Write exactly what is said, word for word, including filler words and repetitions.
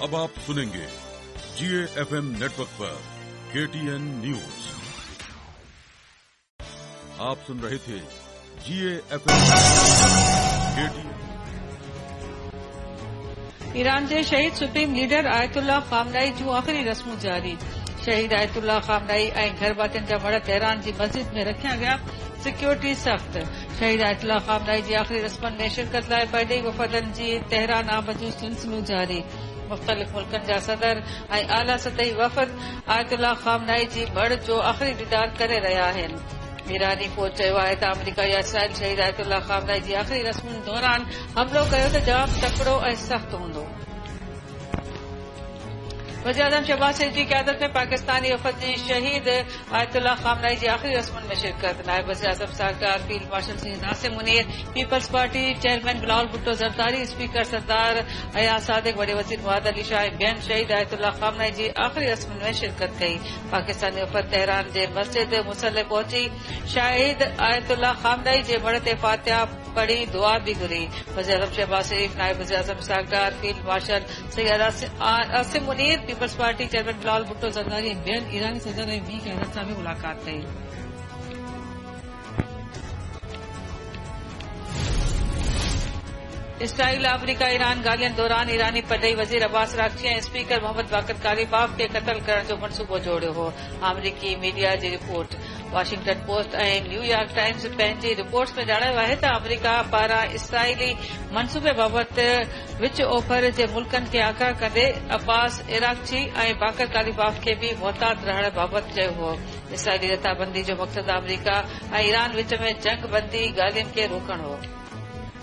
अब आप सुनेंगे जीए FM network पर केटीएन न्यूज। आप सुन रहे थे जीए एफएम केटीएन। ईरान के शहीद सुप्रीम लीडर आयतुल्ला खामनाई जूं आख़िरी रस्मूं जारी। शहीद आयतुल्ला खामनाई ऐं घर भातियुनि जा मड़ तेहरान जी मस्जिद में रखिया विया। सिक्योरिटी सख्त। शहीद आयतुल्ला खामनाई जी आख़िरी रस्मनि में शिरकत लाइ परॾेही वफ़दनि जी तेहरान आमद जो सिलसिलो जारी। मुख़्तलिफ़ मुल्कनि जा सदर ऐं आला सतही वफ़द आयतुल्ला खामनाई जी मड़ जो आख़िरी दीदार करे रहिया आहिनि। ईरानी फ़ौज चयो आहे त अमरीका या इसराइल शहीद आयतुल्ला खामनाई जी आख़िरी रस्मुनि दौरान हमलो कयो त जाम तकड़ो ऐं सख़्तु हूंदो। वज़ीर-ए-आज़म शहबाज शरीफ़ जी क़यादत में पाकिस्तानी वफ़द जी शहीद आयतुल्ला खामनाई जी आख़िरी रस्मुनि में शिरकत। नायब वज़ीर-ए-आज़म साहबकार field marshal Syed Nasir Munir, peoples party chairman Bilawal Bhutto Zardari, speaker सरदार अयाज सादिक, वॾे वज़ीर मुराद अली शाह ऐं ॿियनि शहीद आयतुल्ला खामनाई जी आख़िरी रस्मुनि में शिरकत कई। पाकिस्तानी वफ़द तेहरान जे मस्जिद मुसल्ले पहुची शहीद आयतुल्ला खामनाई जे मड़ ते फातिहा पढ़ी दुआ भी घुरी। वज़ीर-ए-आज़म शहबाज शरीफ़, नायब वज़ीर-ए-आज़म साहबकार field marshal Syed Nasir Munir, peoples party chairman Bilawal Bhutto Zardari ऐं ॿियनि ईरानी सदर ऐं ॿी क़यादत सां बि मुलाक़ात कई। इसराइल अमरीका ईरान ॻाल्हियुनि दौरान ईरानी परॾेही वज़ीर अब्बास रागची ऐं स्पीकर मोहम्मद बाक़र कालिबाफ खे क़तल करण जो मनसूबो जोड़ियो हो। अमरीकी मीडिया जी रिपोर्ट। वाशिंगटन पोस्ट ऐं न्यूयॉर्क टाइम्स पंहिंजी रिपोर्ट्स में ॼाणायो आहे त अमरीका पारां इसराइली मनसूबे बाबति विच ओभर जे मुल्कनि खे आगाह कंदे अब्बास इराक़ची ऐं बाक़र कालिबाफ खे बि मुहतात रहण बाबति चयो हो। इसराइली रताबंदी जो मक़सदु अमरीका ऐं ईरान विच में जंग बंदी ॻाल्हियुनि खे रोकणु हो।